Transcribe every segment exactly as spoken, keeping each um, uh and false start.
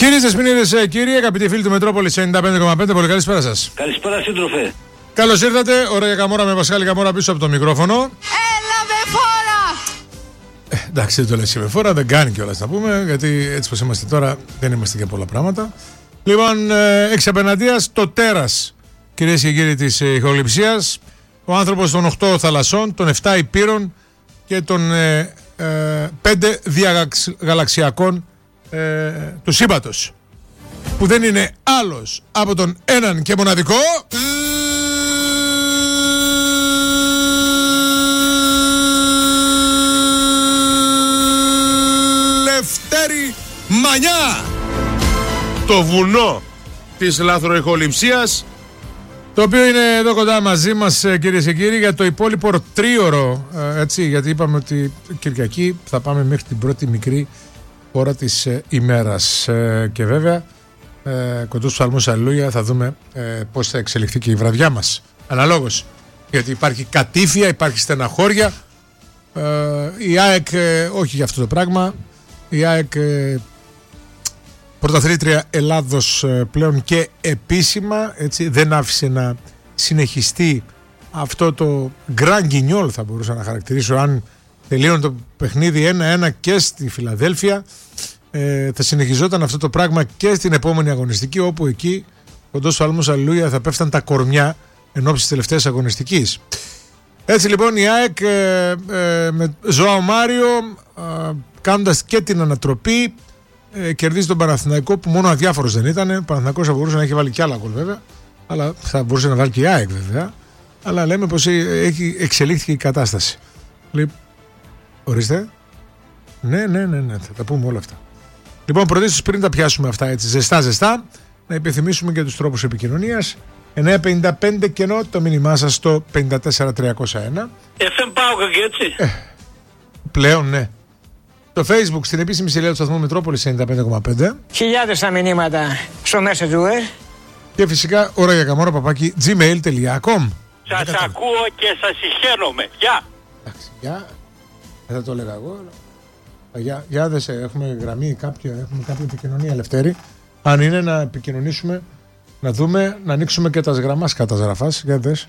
Κυρίες και κύριοι, κύριοι, αγαπητοί φίλοι του Μετρόπολης ενενήντα πέντε κόμμα πέντε, πολύ καλησπέρα σας. Καλησπέρα, σύντροφε. Καλώς ήρθατε, ωραία Καμόρα με Πασχάλη Καμόρα πίσω από το μικρόφωνο. Έλα με φόρα! Ε, εντάξει, δεν το λες με φόρα, δεν κάνει κιόλας να πούμε, γιατί έτσι πως είμαστε τώρα δεν είμαστε για πολλά πράγματα. Λοιπόν, ε, εξ απέναντίας το τέρας, κυρίες και κύριοι, της ε, ηχοληψίας, ο άνθρωπος των οκτώ θαλασσών, των επτά υπήρων και των ε, ε, πέντε διαγαλαξιακών ε, του σύμπαντος, που δεν είναι άλλος από τον έναν και μοναδικό Λευτέρη Μανιά, το βουνό της λαθροϊχοληψίας, το οποίο είναι εδώ κοντά μαζί μας, κυρίες και κύριοι, για το υπόλοιπο τρίωρο, έτσι, γιατί είπαμε ότι Κυριακή θα πάμε μέχρι την πρώτη μικρή ώρα της ε, ημέρας ε, και βέβαια ε, κοντούς στους ψαλμούς αλληλούια θα δούμε ε, πώς θα εξελιχθεί και η βραδιά μας αναλόγως, γιατί υπάρχει κατήφια, υπάρχει στεναχώρια. ε, η ΑΕΚ ε, όχι για αυτό το πράγμα, η ΑΕΚ ε, πρωταθλήτρια Ελλάδος ε, πλέον και επίσημα, έτσι, δεν άφησε να συνεχιστεί αυτό το γκραν γκινιόλ, θα μπορούσα να χαρακτηρίσω, αν τελείωνε το παιχνίδι ένα ένα και στη Φιλαδέλφια. Ε, θα συνεχιζόταν αυτό το πράγμα και στην επόμενη αγωνιστική, όπου εκεί κοντός στους ψαλμούς αλληλούια θα πέφταν τα κορμιά εν ώψη της τελευταίας αγωνιστικής. Έτσι λοιπόν η ΑΕΚ ε, ε, με Ζωάο Μάριο, ε, κάνοντας και την ανατροπή, ε, κερδίζει τον Παναθηναϊκό, που μόνο αδιάφορος δεν ήταν. Ο Παναθηναϊκός θα μπορούσε να έχει βάλει και άλλα γκολ βέβαια, αλλά θα μπορούσε να βάλει και η ΑΕΚ βέβαια, αλλά λέμε πως έχει, εξελίχθηκε η κατάσταση. Λοιπόν, ορίστε. Ναι, ναι, ναι, ναι, θα τα πούμε όλα αυτά. Λοιπόν, πρωτίστως, πριν τα πιάσουμε αυτά έτσι ζεστά ζεστά, να επιθυμίσουμε και τους τρόπους επικοινωνίας. εννιά πενήντα πέντε κενό το μήνυμά σας στο πέντε τέσσερα τριακόσια ένα. εφ εμ Πάοκα και έτσι. Ε, πλέον ναι. Το Facebook στην επίσημη σελίδα του σταθμού Μετρόπολης ενενήντα πέντε κόμμα πέντε. Χιλιάδες τα μηνύματα στο Messenger. Και φυσικά ώρα για καμόρα παπάκι gmail τελεία com. Σας ακούω και σας συγχαίρομαι. Γεια. Εντάξει, γεια. Δεν θα το έλεγα εγώ, αλλά... Για, για δες, έχουμε γραμμή κάποια, έχουμε κάποια επικοινωνία, Λευτέρη. Αν είναι να επικοινωνήσουμε, να δούμε, να ανοίξουμε και τα γραμμάς κατά γραφάς. Για δες.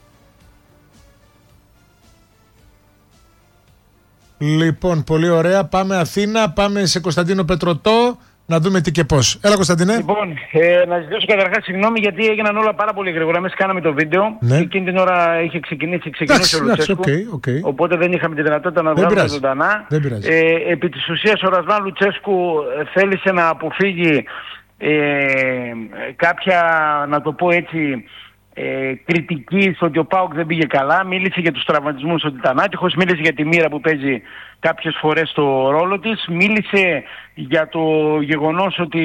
Λοιπόν, πολύ ωραία. Πάμε Αθήνα, πάμε σε Κωνσταντίνο Πετρωτό, να δούμε τι και πώς. Έλα Κωνσταντίνε. Λοιπόν, ε, να ζητήσω καταρχάς συγγνώμη, γιατί έγιναν όλα πάρα πολύ γρήγορα. Εμείς κάναμε το βίντεο, ναι. Εκείνη την ώρα είχε ξεκινήσει, ξεκινήσει ο Λουτσέσκου, okay, okay. οπότε δεν είχαμε τη δυνατότητα να βγάλουμε ζωντανά. Ε, επί της ουσίας ο Ρασβάν Λουτσέσκου θέλησε να αποφύγει ε, κάποια, να το πω έτσι, Ε, κριτική στο ότι ο ΠΑΟΚ δεν πήγε καλά. Μίλησε για τους τραυματισμούς, ότι ήταν άτυχος. Μίλησε για τη μοίρα που παίζει κάποιες φορές στο ρόλο της. Μίλησε για το γεγονός ότι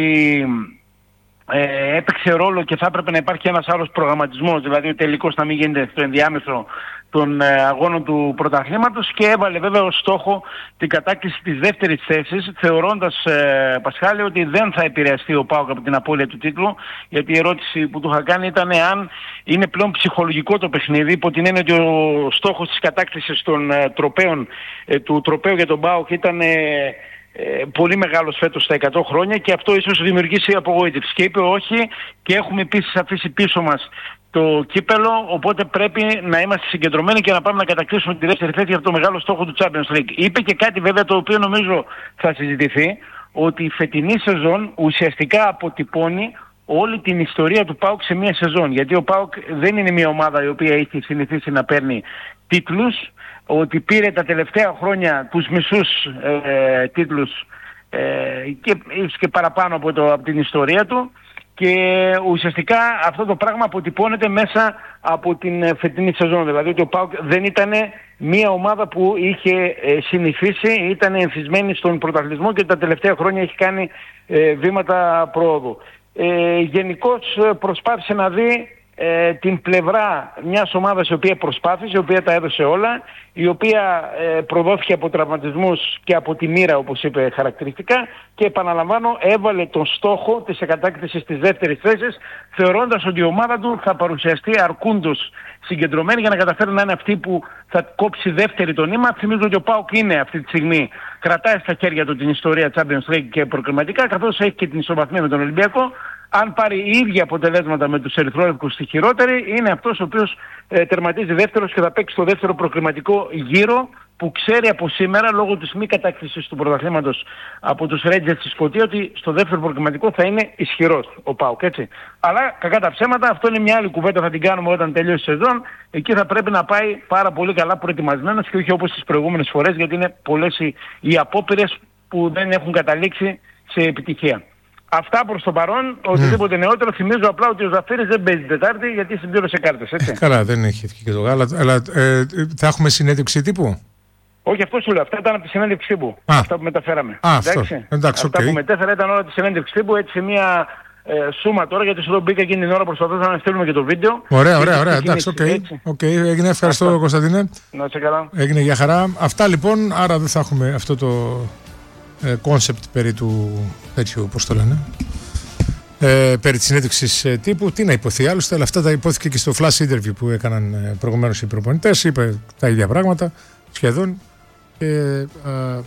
ε, έπαιξε ρόλο και θα έπρεπε να υπάρχει ένας άλλος προγραμματισμός, δηλαδή ο τελικός να μην γίνεται στο ενδιάμεσο των ε, αγώνων του πρωταθλήματος, και έβαλε βέβαια ως στόχο την κατάκτηση της δεύτερης θέσης, θεωρώντας, ε, Πασχάλη, ότι δεν θα επηρεαστεί ο ΠΑΟΚ από την απώλεια του τίτλου, γιατί η ερώτηση που του είχα κάνει ήταν αν είναι πλέον ψυχολογικό το παιχνίδι, υπό την έννοια ότι ο στόχος της κατάκτησης των ε, τροπαίων, ε, του τροπαίου για τον ΠΑΟΚ ήταν ε, ε, πολύ μεγάλος φέτος στα εκατό χρόνια, και αυτό ίσως δημιουργήσει απογοήτευση. Και είπε όχι, και έχουμε επίσης αφήσει πίσω μας το κύπελο, οπότε πρέπει να είμαστε συγκεντρωμένοι και να πάμε να κατακτήσουμε τη δεύτερη θέση για το μεγάλο στόχο του Champions League. Είπε και κάτι βέβαια το οποίο νομίζω θα συζητηθεί, ότι η φετινή σεζόν ουσιαστικά αποτυπώνει όλη την ιστορία του ΠΑΟΚ σε μία σεζόν. Γιατί ο ΠΑΟΚ δεν είναι μια ομάδα η οποία έχει συνηθίσει να παίρνει τίτλους, ότι πήρε τα τελευταία χρόνια τους μισούς ε, τίτλους ε, και, και παραπάνω από, το, από την ιστορία του. Και ουσιαστικά αυτό το πράγμα αποτυπώνεται μέσα από την φετινή σεζόν. Δηλαδή ότι ο ΠΑΟΚ δεν ήταν μια ομάδα που είχε συνηθίσει, ήταν ενθισμένη στον πρωταθλητισμό και τα τελευταία χρόνια έχει κάνει βήματα προόδου. Ε, γενικώς προσπάθησε να δει ε, την πλευρά μιας ομάδας η οποία προσπάθησε, η οποία τα έδωσε όλα, η οποία ε, προδόθηκε από τραυματισμούς και από τη μοίρα, όπως είπε χαρακτηριστικά, και επαναλαμβάνω έβαλε τον στόχο της εκατάκτησης της δεύτερης θέσης, θεωρώντας ότι η ομάδα του θα παρουσιαστεί αρκούντος συγκεντρωμένη για να καταφέρει να είναι αυτή που θα κόψει δεύτερη το νήμα. Θυμίζω ότι ο ΠΑΟΚ είναι αυτή τη στιγμή κρατάει στα χέρια του την ιστορία Champions League και προκριματικά, καθώς έχει και την ισοβαθμία με τον Ολυμπιακό. Αν πάρει ίδια αποτελέσματα με τους ερυθρόλευκους στη χειρότερη, είναι αυτός ο οποίος ε, τερματίζει δεύτερος και θα παίξει το δεύτερο προκριματικό γύρο, που ξέρει από σήμερα, λόγω της μη κατάκτησης του πρωταθλήματος από τους Rangers στη Σκωτία, ότι στο δεύτερο προκριματικό θα είναι ισχυρός ο ΠΑΟΚ, έτσι. Αλλά κακά τα ψέματα, αυτό είναι μια άλλη κουβέντα, θα την κάνουμε όταν τελειώσει η σεζόν. Εκεί θα πρέπει να πάει πάρα πολύ καλά προετοιμασμένος και όχι όπως τις προηγούμενες φορές, γιατί είναι πολλές οι, οι απόπειρες που δεν έχουν καταλήξει σε επιτυχία. Αυτά προς το παρόν. Οτιδήποτε mm. νεότερο, θυμίζω απλά ότι ο Ζαφύρης δεν παίζει Τετάρτη γιατί συμπλήρωσε κάρτες, έτσι. Καλά, δεν έχει ευκεί και το γάλα. Αλλά ε, θα έχουμε συνέντευξη τύπου. Όχι, αυτό σου λέω. Αυτά ήταν από τη συνέντευξη τύπου. Α. Αυτά που μεταφέραμε. Α, εντάξει. Αυτό. Εντάξει, αυτά okay. που μετέφερα ήταν όλα τη συνέντευξη τύπου. Έτσι μια ε, σούμα τώρα, γιατί σου μπήκα εκείνη την ώρα, προσπαθούσαμε να στείλουμε και το βίντεο. Ωραία, ωραία, ωραία. Εντάξει, οκ. Okay. Okay. Έγινε, ευχαριστώ, αυτό. Κωνσταντίνε. Να είσαι καλά. Έγινε για χαρά. Αυτά λοιπόν, άρα δεν θα έχουμε αυτό το κόνσεπτ ε, περί του τέτοιου, πώς το λένε. Ε, περί της συνέντευξης ε, τύπου. Τι να υποθεί άλλωστε, αλλά αυτά τα υπόθηκε και στο flash interview που έκαναν ε, προηγουμένως οι προπονητές. Είπε τα ίδια πράγματα σχεδόν. Ε, α,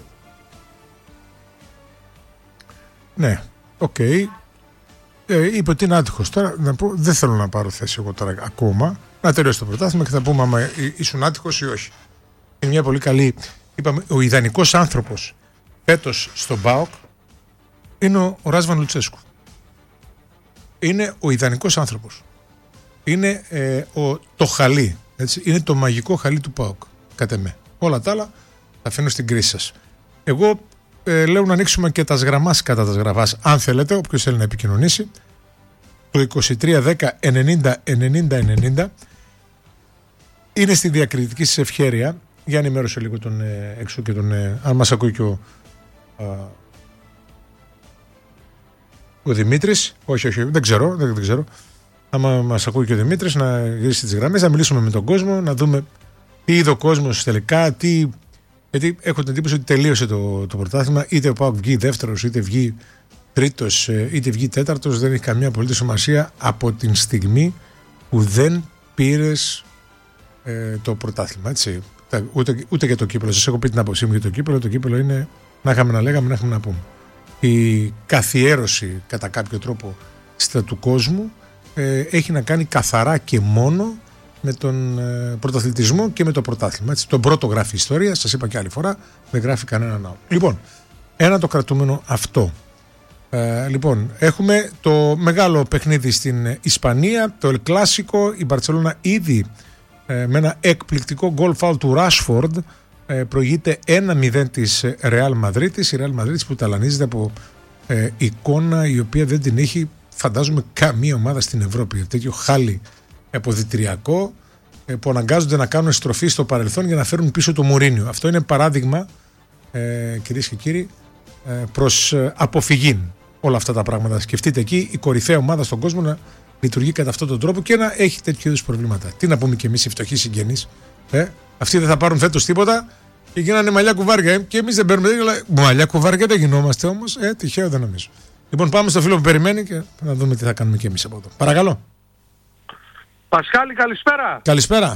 ναι, οκ. Okay. Ε, είπε ότι είναι άτυχος. Τώρα να πω, δεν θέλω να πάρω θέση εγώ τώρα ακόμα. Να τελειώσει το πρωτάθλημα και θα πούμε άμα ήσουν άτυχος ή όχι. Είναι μια πολύ καλή. Είπαμε, ο ιδανικός άνθρωπος φέτος στον ΠΑΟΚ είναι ο, ο Ράσβαν Λουτσέσκου. Είναι ο ιδανικός άνθρωπος. Είναι ε, ο, το χαλί. Έτσι. Είναι το μαγικό χαλί του ΠΑΟΚ. Κατ' εμέ. Όλα τα άλλα θα αφήνω στην κρίση σας. Εγώ ε, λέω να ανοίξουμε και τα σγραμμάς κατά τα σγραφάς, αν θέλετε, όποιος θέλει να επικοινωνήσει. Το είκοσι τρία δέκα ενενήντα ενενήντα ενενήντα είναι στη διακριτική σας ευχέρεια. Για ενημέρωσε λίγο τον ε, έξω και τον. Ε, αν μας ακούει και ο, α, ο Δημήτρης. Όχι, όχι, δεν ξέρω. Δεν, δεν ξέρω. Άμα μας ακούει και ο Δημήτρης, να γυρίσει τις γραμμές, να μιλήσουμε με τον κόσμο, να δούμε τι είδε ο κόσμος τελικά, τι. Γιατί έχω την εντύπωση ότι τελείωσε το, το πρωτάθλημα. Είτε ο ΠΑΟΚ βγει δεύτερος, είτε βγει τρίτος, είτε βγει τέταρτος, δεν έχει καμία απολύτως σημασία από την στιγμή που δεν πήρες ε, το πρωτάθλημα. Έτσι. Ούτε, ούτε για το κύπελλο. Σας έχω πει την άποψή μου για το κύπελλο. Το κύπελλο είναι να είχαμε να λέγαμε, να είχαμε να πούμε. Η καθιέρωση κατά κάποιο τρόπο στα του κόσμου ε, έχει να κάνει καθαρά και μόνο με τον ε, πρωταθλητισμό και με το πρωτάθλημα. Έτσι, τον πρώτο γράφει ιστορία, σας είπα και άλλη φορά, δεν γράφει κανέναν άλλο. Λοιπόν, ένα το κρατούμενο αυτό. Ε, λοιπόν, έχουμε το μεγάλο παιχνίδι στην Ισπανία, το El Clásico. Η Μπαρτσελόνα ήδη ε, με ένα εκπληκτικό γκολ φάουλ του Ράσφορντ ε, προηγείται ένα μηδέν της Ρεάλ Μαδρίτης. Η Ρεάλ Μαδρίτης που ταλανίζεται από ε, εικόνα η οποία δεν την έχει, φαντάζομαι, καμία ομάδα στην Ευρώπη. Τέτοιο χάλι αποδυτηριακό που αναγκάζονται να κάνουν στροφή στο παρελθόν για να φέρουν πίσω το Μουρίνιο. Αυτό είναι παράδειγμα, ε, κυρίες και κύριοι, ε, προς αποφυγή όλα αυτά τα πράγματα. Σκεφτείτε εκεί η κορυφαία ομάδα στον κόσμο να λειτουργεί κατά αυτόν τον τρόπο και να έχει τέτοιου είδους προβλήματα. Τι να πούμε κι εμείς οι φτωχοί συγγενείς. Ε? Αυτοί δεν θα πάρουν φέτος τίποτα και γίνανε μαλλιά κουβάρια. Ε? Και εμείς δεν παίρνουμε τέτοια. Μαλλιά κουβάρια δεν γινόμαστε όμως. Ε, τυχαίο δεν νομίζω. Λοιπόν, πάμε στο φίλο που περιμένει και να δούμε τι θα κάνουμε κι εμείς από εδώ. Παρακαλώ. Πασχάλη, καλησπέρα. Καλησπέρα.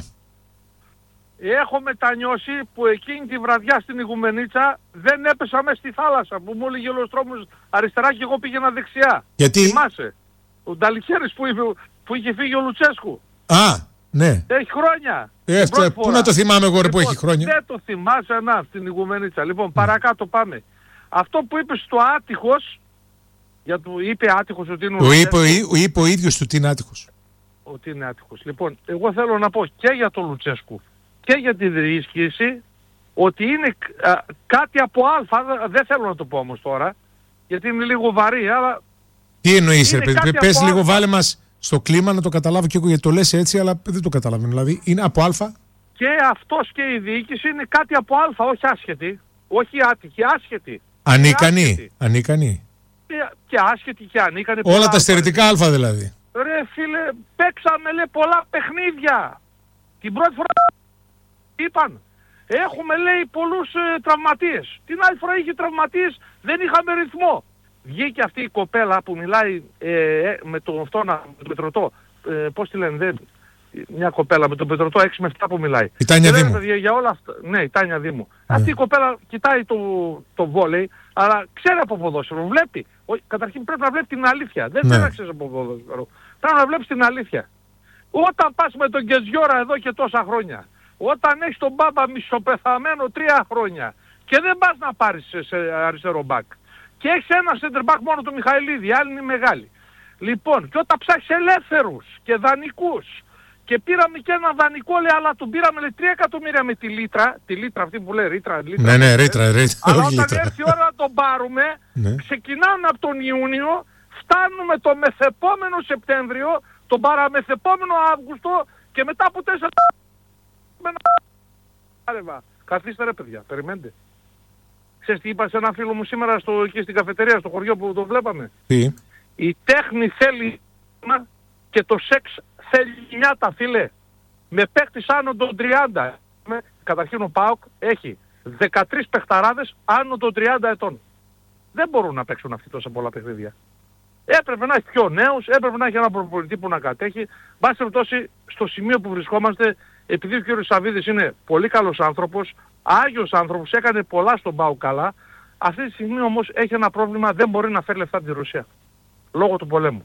Έχω μετανιώσει που εκείνη τη βραδιά στην Ιγουμενίτσα δεν έπεσα μέσα στη θάλασσα που μου έλεγε ο Λοστρόμος αριστερά και εγώ πήγαινα δεξιά. Γιατί? Θυμάσαι. Ο Νταλικέρης που, που είχε φύγει ο Λουτσέσκου. Α, ναι. Έχει χρόνια. Ε, αυτό, πού να το θυμάμαι εγώ, ρε, λοιπόν, που έχει χρόνια. Δεν το θυμάσαι, να, στην Ιγουμενίτσα. Λοιπόν, mm. παρακάτω πάμε. Αυτό που είπε στο άτυχος, για το είπε άτυχος ότι είναι ο, ο είπε, ο, είπε ο ίδιος του ότι είναι άτυχος. Ότι είναι άτυχος. Λοιπόν, εγώ θέλω να πω και για τον Λουτσέσκου και για τη διοίκηση ότι είναι α, κάτι από αλφα, δεν θέλω να το πω όμως τώρα, γιατί είναι λίγο βαρύ, αλλά... Τι εννοείς, ρε παιδί, πες λίγο, βάλε μας στο κλίμα να το καταλάβω και εγώ, γιατί το λες έτσι, αλλά δεν το καταλαβαίνω. Δηλαδή, είναι από αλφα. Και αυτός και η διοίκηση είναι κάτι από αλφα, όχι άσχετη, όχι άτυχη, άσχετη. Ανίκανη, ανίκανη. Και, και άσχετη και ανίκανη. Όλα τα στερετικά αλφα δηλαδή. Ρε φίλε, παίξαμε λέει πολλά παιχνίδια. Την πρώτη φορά είπαν, έχουμε λέει πολλούς ε, τραυματίες. Την άλλη φορά είχε τραυματίες, δεν είχαμε ρυθμό. Βγήκε αυτή η κοπέλα που μιλάει ε, ε, με τον αυτόνα, με τον μετρωτό, ε, πώς τη λένε, δεν, μια κοπέλα με τον Πετρωτό έξι με επτά που μιλάει. Η Τάνια Δήμου. Για, για όλα αυτά, ναι, η Τάνια Δήμου. Ναι. Αυτή η κοπέλα κοιτάει το, το βόλεϊ, αλλά ξέρει από ποδόσφαιρο, βλέπει. Ο, καταρχήν πρέπει να βλέπει την αλήθεια. Δεν θέλει να ξέρει από ποδόσφαιρο. Πρέπει να βλέπει την αλήθεια. Όταν πας με τον Γκεζιόρα εδώ και τόσα χρόνια, όταν έχεις τον Μπάμπα μισοπεθαμένο τρία χρόνια και δεν πας να πάρεις σε αριστερό μπακ και έχεις ένα center back μόνο του Μιχαηλίδη, άλλοι είναι μεγάλοι. Λοιπόν, και όταν ψάχνεις ελεύθερους και δανεικούς και πήραμε και ένα δανεικό, λέει, αλλά του πήραμε λέει, τρία εκατομμύρια με τη λίτρα, τη λίτρα αυτή που λέει ρήτρα, λίτρα. Ναι, ναι, ρήτρα, ρήτρα. Αλλά όταν λίτρα. Έρθει η ώρα να τον πάρουμε, ναι. Ξεκινάμε από τον Ιούνιο, φτάνουμε το μεθεπόμενο Σεπτέμβριο, τον παραμεθεπόμενο Αύγουστο και μετά από τέσσερα... Καθίστε ρε παιδιά, περιμένετε. Ξέρεις τι είπα σε ένα φίλο μου σήμερα στο, εκεί στην καφετερία, στο χωριό που το βλέπαμε. Τι? Η τέχνη θέλει και το σεξ θέλει νιάτα, φίλε. Με παίκτης άνω των τριάντα. Καταρχήν ο ΠΑΟΚ έχει δεκατρείς παιχταράδες άνω των τριάντα ετών. Δεν μπορούν να παίξουν αυτοί τόσα πολλά παιχνίδια. Έπρεπε να έχει πιο νέους, έπρεπε να έχει ένα προπονητή που να κατέχει. Μπας περιπτώσει στο σημείο που βρισκόμαστε, επειδή ο κ. Σαββίδης είναι πολύ καλός άνθρωπος, άγιος άνθρωπος, έκανε πολλά στον ΠΑΟΚ καλά, αυτή τη στιγμή όμως έχει ένα πρόβλημα, δεν μπορεί να φέρει λεφτά από τη Ρωσία. Λόγω του πολέμου.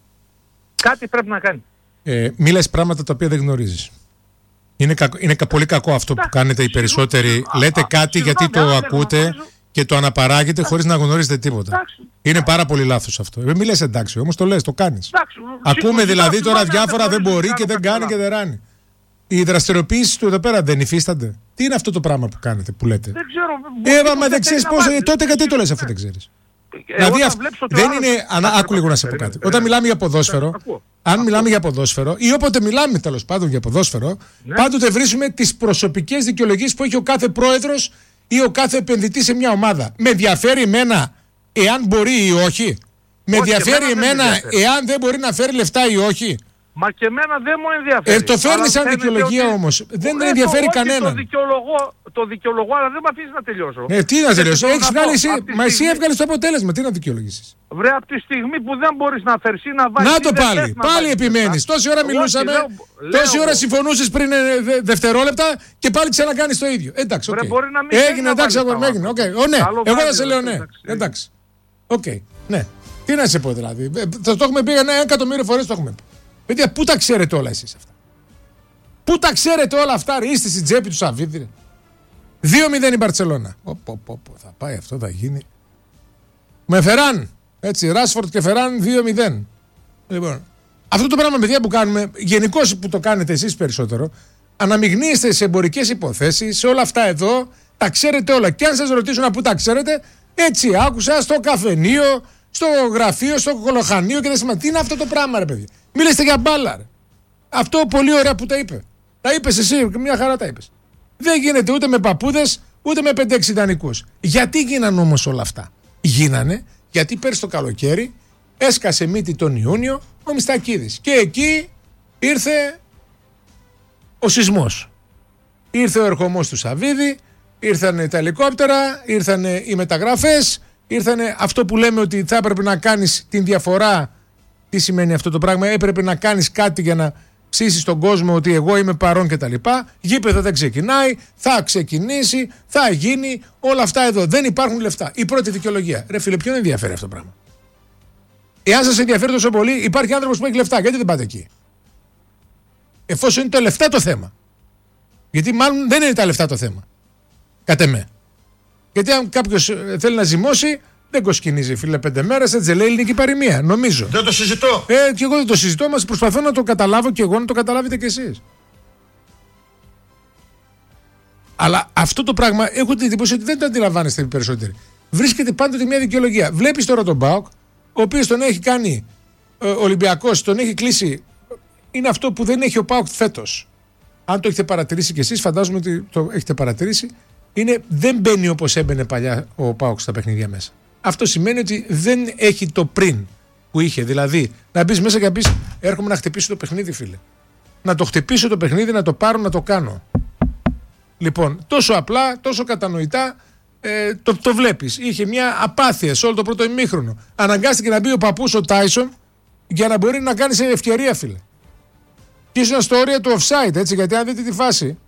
Κάτι πρέπει να κάνει. Ε, μη λες πράγματα τα οποία δεν γνωρίζεις. Είναι, κακ, είναι πολύ κακό αυτό που κάνετε οι περισσότεροι. Λέτε κάτι γιατί το ακούτε και το αναπαράγετε χωρίς να γνωρίζετε τίποτα. Είναι πάρα πολύ λάθος αυτό. Μην λες εντάξει, όμως το λες, το κάνεις. Ακούμε δηλαδή τώρα διάφορα δεν μπορεί και δεν κάνει και δεν ράνει. Οι δραστηριοποιήσεις του εδώ πέρα δεν υφίστανται. Τι είναι αυτό το πράγμα που κάνετε, που λέτε? Δεν ξέρω. Ε, μα δεν ξέρεις πώς. Τότε γιατί το λες αφού δεν ξέρεις? Δηλαδή δεν είναι. Άκου λίγο να σε πω κάτι. Όταν μιλάμε για ποδόσφαιρο, αν μιλάμε για ποδόσφαιρο ή όποτε μιλάμε τέλος πάντων για ποδόσφαιρο, πάντοτε βρίσκουμε τις προσωπικές δικαιολογίες που έχει ο κάθε πρόεδρος ή ο κάθε επενδυτής σε μια ομάδα. Με ενδιαφέρει εμένα εάν μπορεί ή όχι? Με ενδιαφέρει εμένα εάν δεν μπορεί να φέρει λεφτά ή όχι? Μα και εμένα δεν μου ενδιαφέρει. Ε, το φέρνει σαν δικαιολογία ότι... όμως. Δεν ε, ενδιαφέρει το, κανέναν. Το δικαιολογώ, το δικαιολογώ, αλλά δεν με αφήσει να τελειώσω. Ε, τι να τελειώσω. Έχεις βγάλει εσύ. Μα εσύ έβγαλες το αποτέλεσμα. Τι να δικαιολογήσεις? Βρε, από τη στιγμή που δεν μπορείς να φέρεις ή να βάλεις. Να το πάλι. Πάλι επιμένεις. Τόση ώρα μιλούσαμε. Τόση ώρα συμφωνούσες πριν δευτερόλεπτα και πάλι ξανακάνεις το ίδιο. Εντάξει, οκ. Έγινε, εντάξει, έγινε. Εγώ θα σε λέω ναι. Εντάξει. Οκ. Ναι. Τι να σε πω δηλαδή. Το έχουμε πει ένα εκατομμύριο φορές το έχουμε πει. Παιδιά, πού τα ξέρετε όλα εσείς αυτά? Πού τα ξέρετε όλα αυτά? Ρε, είστε στην τσέπη του Σαββίδη. δύο μηδέν η Μπαρτσελώνα. Θα πάει αυτό, θα γίνει. Με Φεράν. Έτσι, Ράσφορντ και Φεράν δύο μηδέν. Λοιπόν, αυτό το πράγμα, παιδιά, που κάνουμε, γενικώς που το κάνετε εσείς περισσότερο, αναμειγνύεστε σε εμπορικές υποθέσεις, σε όλα αυτά εδώ, τα ξέρετε όλα. Και αν σας ρωτήσουν πού τα ξέρετε, έτσι άκουσα στο καφενείο, στο γραφείο, στο κολοχανείο και δεν σημαίνει. Τι είναι αυτό το πράγμα, ρε παιδί? Μίλεστε για μπάλα, ρε. Αυτό πολύ ωραία που τα είπε. Τα είπες εσύ, μια χαρά τα είπες. Δεν γίνεται ούτε με παππούδες, ούτε με πέντε έξι δανεικούς. Γιατί γίνανε όμως όλα αυτά? Γίνανε γιατί πέρσι το καλοκαίρι έσκασε μύτη τον Ιούνιο ο Μιστακίδης. Και εκεί ήρθε ο σεισμός. Ήρθε ο ερχομός του Σαββίδη, ήρθανε τα ελικόπτερα, ήρθανε οι μεταγραφές, ήρθανε αυτό που λέμε ότι θα έπρεπε να κάνεις την διαφορά. Τι σημαίνει αυτό το πράγμα? Έπρεπε να κάνεις κάτι για να ψήσεις τον κόσμο ότι εγώ είμαι παρόν κτλ. Γήπεδο δεν ξεκινάει, θα ξεκινήσει, θα γίνει, όλα αυτά εδώ. Δεν υπάρχουν λεφτά. Η πρώτη δικαιολογία. Ρε φίλε, ποιον ενδιαφέρει αυτό το πράγμα? Εάν σας ενδιαφέρει τόσο πολύ, υπάρχει άνθρωπος που έχει λεφτά. Γιατί δεν πάτε εκεί? Εφόσον είναι τα λεφτά το θέμα. Γιατί μάλλον δεν είναι τα λεφτά το θέμα. Κατ' εμέ. Γιατί αν κάποιος θέλει να ζυμώσει, δεν κοσκινίζει, φίλε, πέντε μέρες, έτσι λέει η ελληνική παροιμία, νομίζω. Δεν το συζητώ. Ε, και εγώ δεν το συζητώ, μας προσπαθώ να το καταλάβω και εγώ να το καταλάβετε κι εσείς. Αλλά αυτό το πράγμα έχω την εντύπωση ότι δεν το αντιλαμβάνεστε οι περισσότεροι. Βρίσκεται πάντοτε μια δικαιολογία. Βλέπεις τώρα τον ΠΑΟΚ, ο οποίος τον έχει κάνει ε, Ολυμπιακός, τον έχει κλείσει. Είναι αυτό που δεν έχει ο ΠΑΟΚ φέτος. Αν το έχετε παρατηρήσει κι εσείς, φαντάζομαι ότι το έχετε παρατηρήσει. Είναι, δεν μπαίνει όπως έμπαινε παλιά ο ΠΑΟΚ στα παιχνίδια μέσα. Αυτό σημαίνει ότι δεν έχει το πριν που είχε. Δηλαδή, να μπεις μέσα και να πεις: έρχομαι να χτυπήσω το παιχνίδι, φίλε. Να το χτυπήσω το παιχνίδι, να το πάρω, να το κάνω. Λοιπόν, τόσο απλά, τόσο κατανοητά ε, το, το βλέπεις. Είχε μια απάθεια σε όλο το πρώτο ημίχρονο. Αναγκάστηκε να μπει ο παππούς ο Τάισον για να μπορεί να κάνει σε ευκαιρία, φίλε. Και ήσουν στο όριο του offside, έτσι, γιατί αν δείτε τη φάση,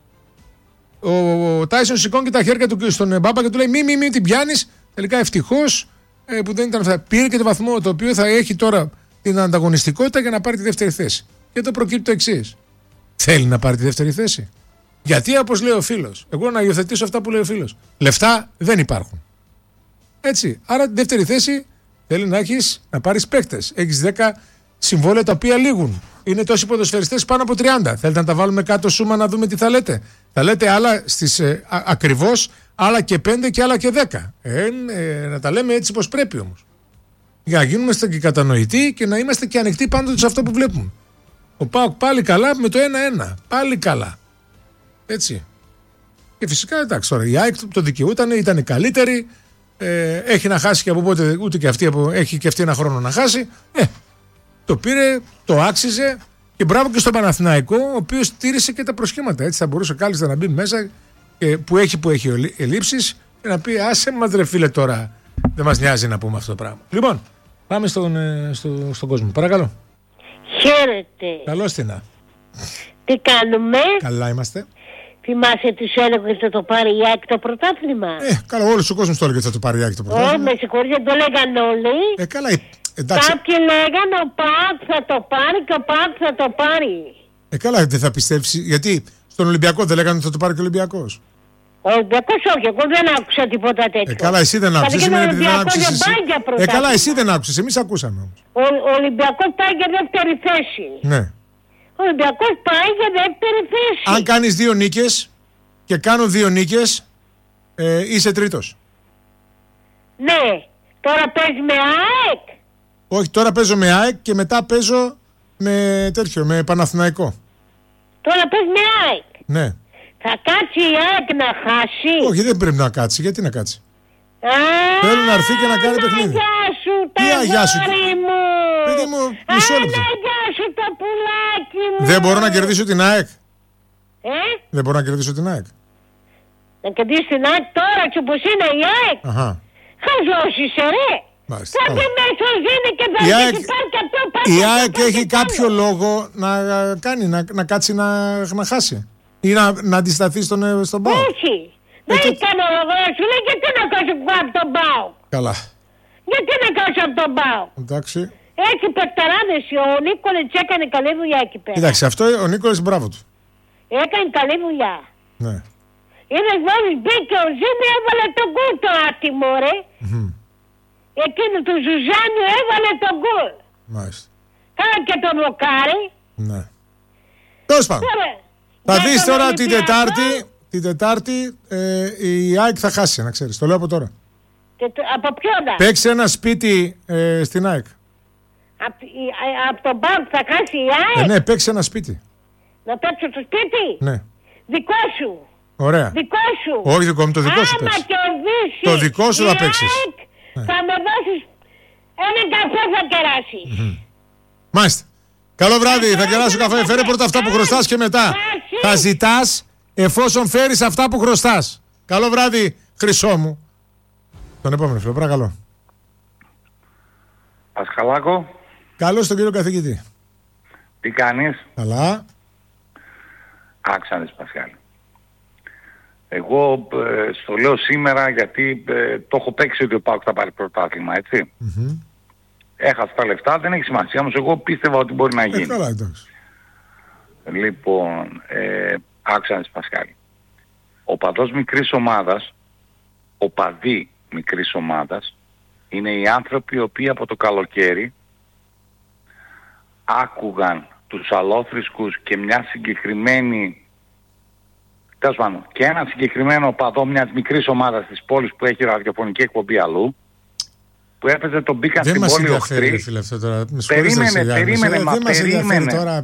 ο Τάισον σηκώνει τα χέρια του στον Μπάμπα και του λέει μη, μη, μη την πιάνεις. Τελικά ευτυχώς ε, που δεν ήταν αυτά. Πήρε και το βαθμό το οποίο θα έχει τώρα την ανταγωνιστικότητα για να πάρει τη δεύτερη θέση. Και το προκύπτει το εξής. Θέλει να πάρει τη δεύτερη θέση. Γιατί, όπως λέει ο φίλος, εγώ να υιοθετήσω αυτά που λέει ο φίλος. Λεφτά δεν υπάρχουν. Έτσι. Άρα τη δεύτερη θέση θέλει να έχεις, να πάρεις παίκτες. Έχεις δέκα συμβόλαια τα οποία λήγουν. Είναι τόσοι ποδοσφαιριστές πάνω από τριάντα. Θέλετε να τα βάλουμε κάτω σούμα να δούμε τι θα λέτε. Θα λέτε άλλα στις, ε, α, ακριβώς, άλλα και πέντε και άλλα και δέκα. Ε, ε, να τα λέμε έτσι πως πρέπει όμως. Για να γίνουμε και κατανοητοί και να είμαστε και ανοιχτοί πάντοτε σε αυτό που βλέπουμε. Ο ΠΑΟΚ πάλι καλά με το ένα ένα. Πάλι καλά. Έτσι. Και φυσικά εντάξει τώρα η ΑΕΚ το δικαιούταν, ήταν η καλύτερη. Ε, έχει να χάσει και από πότε, ούτε και αυτή, έχει και αυτή ένα χρόνο να χάσει. Ε, το πήρε, το άξιζε και μπράβο και στον Παναθηναϊκό, ο οποίος στήρισε και τα προσχήματα. Έτσι θα μπορούσε κάλλιστα να μπει μέσα ε, που έχει που έχει ελλείψεις και να πει άσε μας ρε φίλε τώρα, δεν μας νοιάζει να πούμε αυτό το πράγμα. Λοιπόν, πάμε στον, ε, στο, στον κόσμο. Παρακαλώ. Χαίρετε. Καλώς την. Τι κάνουμε? Καλά είμαστε. Θυμάσαι τι σου έλεγε ότι θα το πάρει η ΑΕΚ το πρωτάθλημα? Ε, καλά, όλος ο κόσμος το έλεγε ότι θα το πάρει η ΑΕΚ το πρωτάθλημα. Ω, με συγχωρείτε, το λέγαν όλοι. Ε, καλά, εντάξει. Κάποιοι λέγαν ο ΠΑΟΚ θα το πάρει και ο ΠΑΟΚ θα το πάρει. Ε, καλά, δεν θα πιστεύσει. Γιατί στον Ολυμπιακό δεν λέγανε ότι θα το πάρει και ο Ολυμπιακός. Ο Ολυμπιακός όχι, εγώ δεν άκουσα τίποτα τέτοιο. Ε, καλά, εσύ δεν άκουσες. Σημαίνει επειδή δεν άκουσες εσύ. Ε, καλά, εσύ δεν άκουσες. Εμείς ακούσαμε όμως. Ο, ο Ολυμπιακός πάει για δεύτερη θέση. Ναι. Ο Ολυμπιακός πάει για δεύτερη θέση. Αν κάνεις δύο νίκες και κάνω δύο νίκες, ε, είσαι τρίτος. Ναι. Τώρα παίζει με ΑΕΚ. Όχι, τώρα παίζω με ΑΕΚ και μετά παίζω με τέτοιο, με Παναθηναϊκό. Τώρα παίζει με ΑΕΚ. Ναι. Θα κάτσει η ΑΕΚ να χάσει? Όχι, δεν πρέπει να κάτσει. Γιατί να κάτσει? Α, θέλει να έρθει και να κάνει παιχνίδι. Αγιά σου, τα αγιά σου, μου. Παιδί μου, μισό λεπτό. Αγιά σου, το πουλάκι μου. Δεν μπορώ να κερδίσω την ΑΕΚ. Ε? Δεν μπορώ να κερδίσω την ΑΕΚ. Να κερδίσει την ΑΕΚ τώρα και όπως είναι η ΑΕΚ? Αχα. Χαζός είσαι ρε. Κάθε μέσος είναι και θα έχει πάρει και αυτό πάρει. Η ΑΕΚ έχει κάποιο λόγο να κάνει, να, να κάτσει να, να χάσει. Ή να, να αντισταθεί στον, στον ΠΑΟΚ. Όχι. Δεν έχει κανένα λόγο να σου λέει γιατί να κάτσει από τον ΠΑΟΚ. Καλά. Γιατί να κάτσει από τον ΠΑΟΚ. Εντάξει. Έχει παιχταράδες. Ο Νίκολετς έκανε καλή δουλειά εκεί πέρα. Εντάξει, αυτό ο Νίκολετς μπράβο του. Έκανε καλή δουλειά. Ναι. Είδες μόλις μπήκε ο Ζήμι έβαλε τον γκολ το άτιμο ρε. Mm-hmm. Εκείνο του Ζουζάνιου έβαλε τον γκολ. Μάλιστα. Κάνα και τον Βοκάρι. Ναι. Τέλος πάντων. Θα δεις τώρα την Τετάρτη, την Τετάρτη ε, η ΑΕΚ θα χάσει, να ξέρεις. Το λέω από τώρα. Και το, από ποιον? Παίξει ένα σπίτι ε, στην ΑΕΚ. Από απ τον ΠΑΟΚ θα χάσει η ΑΕΚ? Ε, ναι, παίξει ένα σπίτι. Να παίξω στο σπίτι? Ναι. Δικό σου. Ωραία. Δικό σου. Όχι δικό μου, το δικό σου παίξει. Άμα κερδίσεις το δικό σου θα παίξεις. Ναι. Θα με δώσεις ένα καφέ θα κεράσει. Mm-hmm. Μάλιστα. Καλό βράδυ, θα κεράσω καφέ. Φέρε πρώτα αυτά που χρωστάς και μετά θα ζητάς εφόσον φέρεις αυτά που χρωστάς. Καλό βράδυ, χρυσό μου. Τον επόμενο φίλο, παρακαλώ. Πασχαλάκο. Καλώς τον κύριο καθηγητή. Τι κάνεις? Καλά. Άξανες Πασχάλη. Εγώ ε, στο λέω σήμερα γιατί ε, το έχω παίξει ότι ο ΠΑΟΚ θα πάρει πρωτάθλημα, έτσι. Mm-hmm. Έχασα τα λεφτά, δεν έχει σημασία, όμως εγώ πίστευα ότι μπορεί να γίνει. Ε, καλά, εντάξει. Λοιπόν, ε, άξανες Πασχάλη. Ο παδός μικρής ομάδας, ο παδί μικρής ομάδας, είναι οι άνθρωποι οι οποίοι από το καλοκαίρι άκουγαν τους αλόθρησκους και μια συγκεκριμένη, τέλος πάντων, και ένα συγκεκριμένο παδό μιας μικρής ομάδας της πόλης που έχει ραδιοφωνική εκπομπή αλλού, που έπαιζε τον μπήκαν στην πόλη οχτρή. Περίμενε, περίμενε, μα περίμενε. Τώρα,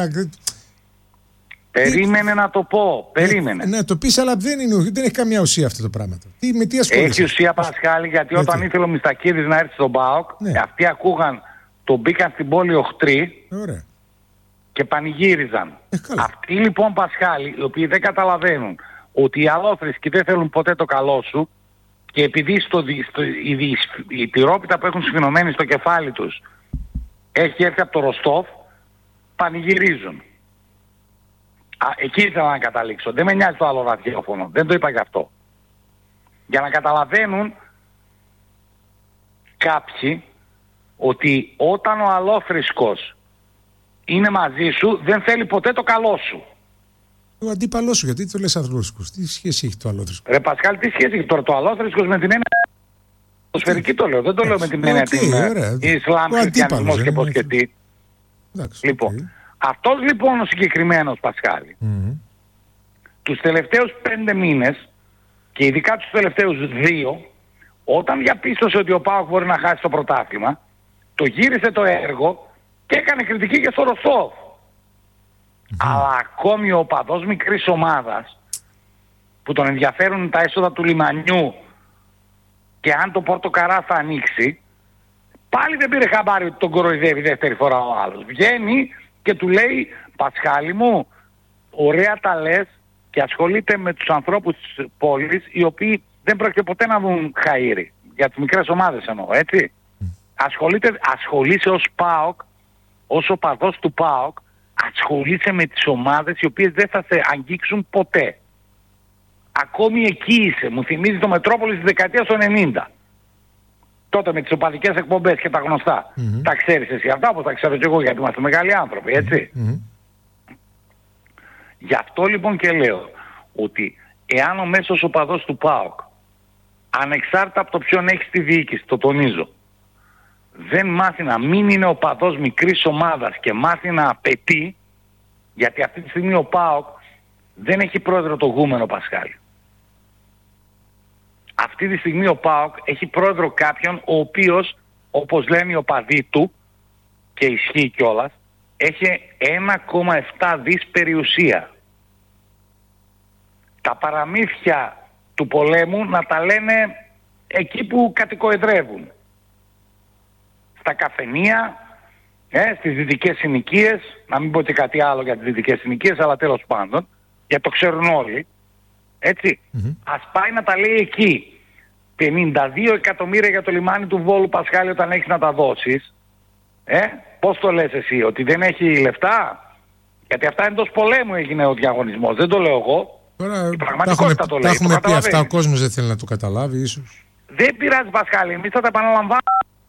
περίμενε να το πω, περίμενε. Ναι, το πεις, αλλά δεν, είναι, δεν έχει καμία ουσία αυτό το πράγμα. Τι, με τι ασχολείσαι? Έχει ουσία, Πασχάλη, γιατί γιατί όταν ήθελε ο Μιστακίδης να έρθει στον ΠΑΟΚ, ναι, αυτοί ακούγαν τον μπήκαν στην πόλη οχτρή. Ωραία. Και πανηγύριζαν. Ε, αυτοί λοιπόν, Πασχάλη, οι οποίοι δεν καταλαβαίνουν ότι οι αλόθρησκοι δεν θέλουν ποτέ το καλό σου, και επειδή στο, στο, η, η τυρόπιτα που έχουν σφινωμένη στο κεφάλι τους έχει έρθει από το Ροστόφ, πανηγυρίζουν. Α, εκεί ήθελα να καταλήξω. Δεν με νοιάζει το άλλο ραδιόφωνο. Δεν το είπα γι' αυτό. Για να καταλαβαίνουν κάποιοι ότι όταν ο αλόθρησκος είναι μαζί σου δεν θέλει ποτέ το καλό σου. Ο αντίπαλός σου, γιατί το λες αλόθρησκος? Τι σχέση έχει το αλόθρησκος? Ρε Πασχάλη, τι σχέση έχει τώρα το αλόθρησκος με την έννοια? Το σφαιρική το λέω, δεν το λέω με την έννοια την Ισλάμ, χριστιανισμός και πώς και τι. Λοιπόν, αυτός λοιπόν ο συγκεκριμένος Πασχάλη, mm-hmm. τους τελευταίους πέντε μήνες και ειδικά τους τελευταίους δύο, όταν διαπίστωσε ότι ο ΠΑΟΚ μπορεί να χάσει το πρωτάθλημα, το γύρισε το έργο και έκανε κριτική και στο Ροστόβ. Mm-hmm. Αλλά ακόμη ο οπαδός μικρής ομάδας που τον ενδιαφέρουν τα έσοδα του λιμανιού και αν το Πορτοκαρά θα ανοίξει, πάλι δεν πήρε χαμπάρι ότι τον κοροϊδεύει δεύτερη φορά ο άλλος. Βγαίνει και του λέει, Πασχάλη μου, ωραία τα λες και ασχολείται με τους ανθρώπους της πόλης οι οποίοι δεν πρόκειται ποτέ να δουν χαΐρι. Για τις μικρές ομάδες εννοώ, έτσι. Mm. Ασχολείται, ασχολείσαι ως ΠΑΟΚ, ως οπαδός του ΠΑΟΚ, ασχολείσαι με τις ομάδες οι οποίες δεν θα σε αγγίξουν ποτέ. Ακόμη εκεί είσαι. Μου θυμίζει το Μετρόπολη της δεκαετίας του ενενήντα. Τότε με τις οπαδικές εκπομπές και τα γνωστά. Mm-hmm. Τα ξέρεις εσύ αυτά, όπως τα ξέρω και εγώ, γιατί είμαστε μεγάλοι άνθρωποι, έτσι. Mm-hmm. Γι' αυτό λοιπόν και λέω ότι εάν ο μέσος οπαδός του ΠΑΟΚ, ανεξάρτητα από το ποιον έχει στη διοίκηση, το τονίζω, δεν μάθει να μην είναι οπαδός μικρής ομάδας και μάθει να απαιτεί, γιατί αυτή τη στιγμή ο ΠΑΟΚ δεν έχει πρόεδρο το γούμενο Πασχάλη. Αυτή τη στιγμή ο ΠΑΟΚ έχει πρόεδρο κάποιον ο οποίος, όπως λένε οι οπαδοί του, και ισχύει κιόλας, έχει ένα κόμμα επτά δις περιουσία. Τα παραμύθια του πολέμου να τα λένε εκεί που κατοικοεδρεύουν. Στα καφενεία, ε, στις δυτικές συνοικίες, να μην πω και κάτι άλλο για τις δυτικές συνοικίες, αλλά τέλος πάντων, γιατί το ξέρουν όλοι, έτσι. Mm-hmm. Ας πάει να τα λέει εκεί. πενήντα δύο εκατομμύρια για το λιμάνι του Βόλου Πασχάλη όταν έχεις να τα δώσεις. Ε, πώς το λες εσύ, ότι δεν έχει λεφτά? Γιατί αυτά εντός πολέμου έγινε ο διαγωνισμός, δεν το λέω εγώ. Τώρα, η πραγματικότητα το λέει. Τα έχουμε πει αυτά, ο κόσμος δεν θέλει να το καταλάβει ίσως. Δεν πειράζει Πασχάλη, εμείς θα τα επαναλαμβάνουμε.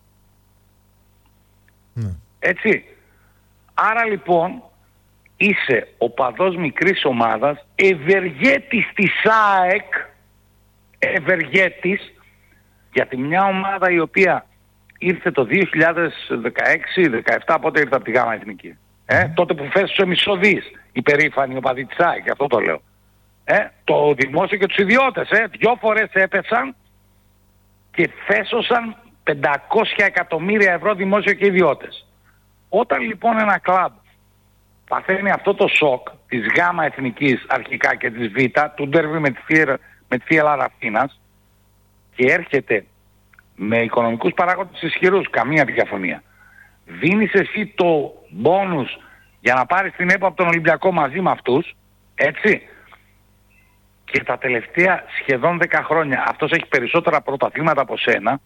Ναι. Έτσι. Άρα λοιπόν είσαι οπαδός μικρής ομάδας, ευεργέτης της ΑΕΚ, ευεργέτης, γιατί μια ομάδα η οποία ήρθε το δύο χιλιάδες δεκαέξι δεκαεπτά, πότε ήρθε από τη Γάμα Εθνική. Ε, mm. Τότε που φέσωσε μισό δις η περήφανη οπαδή της ΑΕΚ, γι' αυτό το λέω. Ε, το δημόσιο και τους ιδιώτες, ε, δυο φορές έπεσαν και φέσωσαν πεντακόσια εκατομμύρια ευρώ δημόσιο και ιδιώτες. Όταν λοιπόν ένα κλαμπ παθαίνει αυτό το σοκ της Γάμα Εθνικής αρχικά και της Β, του ντέρβι με τη Θεία Ραφίνας, και έρχεται με οικονομικούς παράγοντες ισχυρούς, καμία διαφωνία. Δίνεις εσύ το μπόνους για να πάρεις την ΕΠΟ από τον Ολυμπιακό μαζί με αυτούς, έτσι. Και τα τελευταία σχεδόν δέκα χρόνια αυτός έχει περισσότερα πρωταθλήματα από σένα.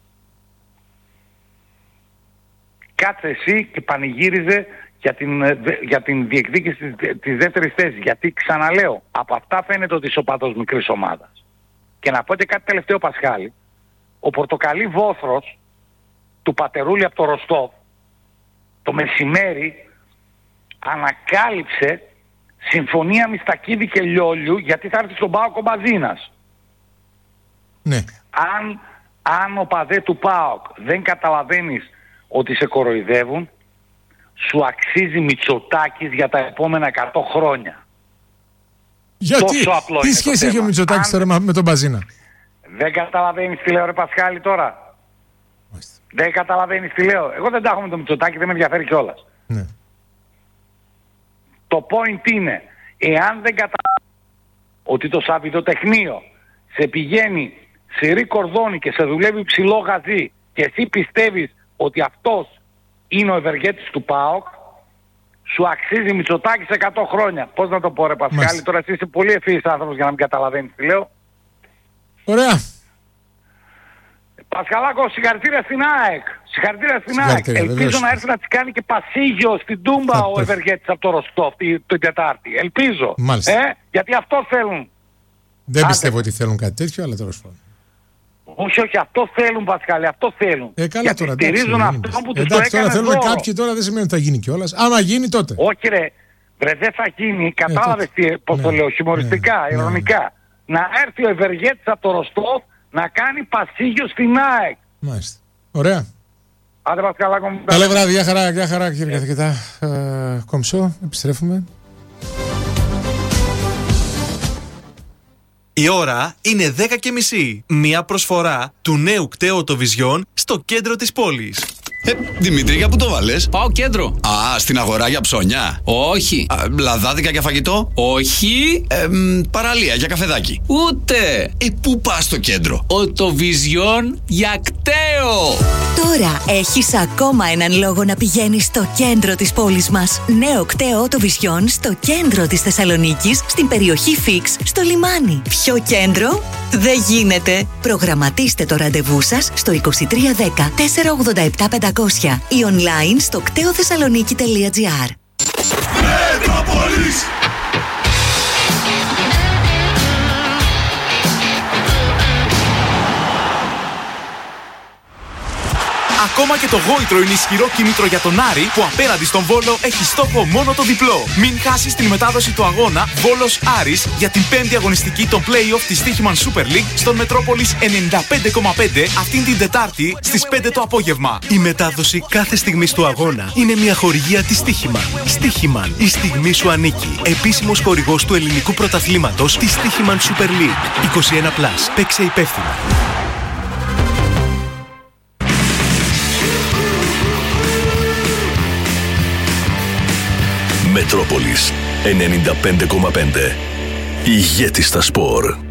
Κάτσε εσύ και πανηγύριζε για την, για την διεκδίκηση της, της δεύτερης θέσης. Γιατί ξαναλέω, από αυτά φαίνεται ότι είσαι οπαδός μικρής ομάδας. Και να πω και κάτι τελευταίο Πασχάλη. Ο πορτοκαλί βόθρος του Πατερούλη από το Ροστόβ το μεσημέρι ανακάλυψε συμφωνία Μιστακίδη και Λιόλιου γιατί θα έρθει στον ΠΑΟΚ ο Μπαζίνας. Ναι. Αν, αν ο παδέ του ΠΑΟΚ δεν καταλαβαίνεις ότι σε κοροϊδεύουν, σου αξίζει Μητσοτάκης για τα επόμενα εκατό χρόνια. Γιατί, τόσο απλό τι σχέση έχει ο Μητσοτάκης αν... τώρα με τον Μπαζίνα? Δεν καταλαβαίνεις τι λέω ρε Πασχάλη τώρα? Μάλιστα. Δεν καταλαβαίνεις τι λέω? Εγώ δεν τα έχω με τον Μητσοτάκη, δεν με ενδιαφέρει κιόλας. Ναι. Το point είναι, εάν δεν καταλαβαίνεις ότι το σαββιδοτεχνείο σε πηγαίνει σε ρί κορδόνι και σε δουλεύει ψηλό γαζί και εσύ πιστεύεις ότι αυτός είναι ο ευεργέτης του ΠΑΟΚ, σου αξίζει Μητσοτάκης εκατό χρόνια. Πώς να το πω ρε Πασχάλη? Μάλιστα. Τώρα εσύ είσαι πολύ ευφύης άνθρωπος για να μην καταλαβαίνεις τι λέω. Ωραία. Πασχαλάκο, συγχαρητήρια στην ΑΕΚ. Συγχαρητήρια στην ΑΕΚ. Ελπίζω να έρθει να τη κάνει και πασίγιο στην Τούμπα ο Ευεργέτης από το Ροστόφ την Τετάρτη. Ελπίζω. Μάλιστα. Ε, γιατί αυτό θέλουν. Δεν Άντε. πιστεύω ότι θέλουν κάτι τέτοιο, αλλά τέλος πάντων. Όχι, όχι, αυτό θέλουν, Πασχάλη, αυτό θέλουν. Ε, καλά γιατί τώρα. στηρίζουν αυτό που τους το έκανε. Τώρα θέλουν δώρο. κάποιοι, τώρα δεν σημαίνει ότι θα γίνει κιόλας. Άμα γίνει τότε. Όχι, ρε. Βρε, δεν θα γίνει. Κατάλαβες ε, πώς ναι, το λέω, χιουμοριστικά, ναι, ειρωνικά. Ναι. Να έρθει ο Ευεργέτης από το Ροστόφ να κάνει πασίγιο στην ΑΕΚ. Μάλιστα. Ωραία. Άντε Πασχαλάκο μου. Καλή βράδυ, γεια χαρά, γεια χαρά κύριε ε. καθηγητά. Ε, κομψό, επιστρέφουμε. Η ώρα είναι δέκα και μισή. Μία προσφορά του νέου κταίου Οτοβιζιόν στο κέντρο της πόλης. Ε, Δημήτρη, για πού το βάλες? Πάω κέντρο. Α, στην αγορά για ψώνια. Όχι. Α, λαδάδικα για φαγητό. Όχι. Ε, μ, παραλία για καφεδάκι. Ούτε. Ε, πού πας στο κέντρο? Οτοβιζιόν για κταίο. Τώρα έχεις ακόμα έναν λόγο να πηγαίνεις στο κέντρο της πόλης μας. Νέο κταίο Οτοβιζιόν στο κέντρο της Θεσσαλονίκης, στην περιοχή Φίξ, στο λιμάνι. Ποιο κέντρο? Δεν γίνεται. Προγραμματίστε το ραντεβού σας στο είκοσι τρία δέκα τετρακόσια ογδόντα επτά πεντακόσια ή online στο κτέοθεσσαλονίκη τελεία τζι άρ. Μετρόπολης. Ακόμα και το γόητρο είναι ισχυρό κίνητρο για τον Άρη που απέναντι στον Βόλο έχει στόχο μόνο το διπλό. Μην χάσεις την μετάδοση του αγώνα Βόλος Άρης για την πέμπτη αγωνιστική των play-off της Στοίχημαν Super League στον Μετρόπολης ενενήντα πέντε κόμμα πέντε αυτήν την Τετάρτη στις πέντε το απόγευμα. Η μετάδοση κάθε στιγμής του αγώνα είναι μια χορηγία της Στοίχημαν. Στοίχημαν, η στιγμή σου ανήκει. Επίσημος χορηγός του ελληνικού πρωταθλήματος της Στοίχημαν Super League. είκοσι ένα συν, παίξε υπεύθυνα. Μετρόπολης ενενήντα πέντε κόμμα πέντε. Ηγέτη στα σπορ.